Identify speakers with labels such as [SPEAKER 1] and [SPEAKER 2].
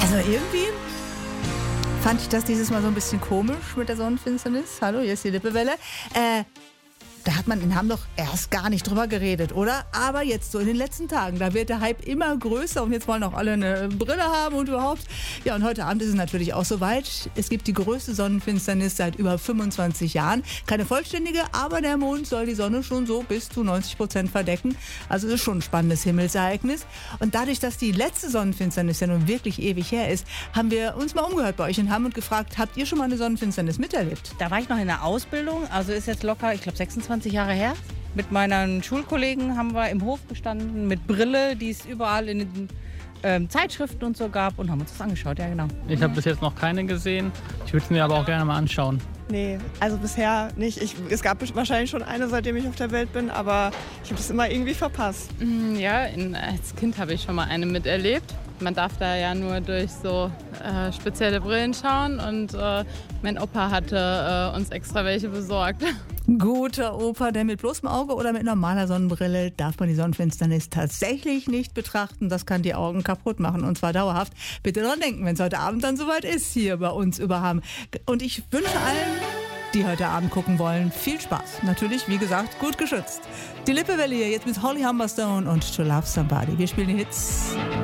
[SPEAKER 1] Also irgendwie fand ich das dieses Mal so ein bisschen komisch mit der Sonnenfinsternis. Hallo, hier ist die Lippewelle. Da hat man in Hamburg erst gar nicht drüber geredet, oder? Aber jetzt so in den letzten Tagen, da wird der Hype immer größer und jetzt wollen auch alle eine Brille haben und überhaupt. Ja, und heute Abend ist es natürlich auch soweit. Es gibt die größte Sonnenfinsternis seit über 25 Jahren. Keine vollständige, aber der Mond soll die Sonne schon so bis zu 90% verdecken. Also es ist schon ein spannendes Himmelsereignis. Und dadurch, dass die letzte Sonnenfinsternis ja nun wirklich ewig her ist, haben wir uns mal umgehört bei euch in Hamm und gefragt, habt ihr schon mal eine Sonnenfinsternis miterlebt?
[SPEAKER 2] Da war ich noch in der Ausbildung, also ist jetzt locker, ich glaube 26 Jahre her. Mit meinen Schulkollegen haben wir im Hof gestanden mit Brille, die es überall in den Zeitschriften und so gab und haben uns das angeschaut, ja genau.
[SPEAKER 3] Ich habe bis jetzt noch keine gesehen, ich würde es mir aber auch gerne mal anschauen.
[SPEAKER 4] Nee, also bisher nicht. Es gab wahrscheinlich schon eine, seitdem ich auf der Welt bin, aber ich habe das immer irgendwie verpasst.
[SPEAKER 5] Ja, als Kind habe ich schon mal eine miterlebt. Man darf da ja nur durch so spezielle Brillen schauen und mein Opa hatte uns extra welche besorgt.
[SPEAKER 1] Guter Opa, denn mit bloßem Auge oder mit normaler Sonnenbrille darf man die Sonnenfinsternis tatsächlich nicht betrachten. Das kann die Augen kaputt machen und zwar dauerhaft. Bitte dran denken, wenn es heute Abend dann soweit ist hier bei uns über Hamm. Und ich wünsche allen, die heute Abend gucken wollen, viel Spaß. Natürlich, wie gesagt, gut geschützt. Die Lippewelle hier jetzt mit Holly Humberstone und To Love Somebody. Wir spielen die Hits.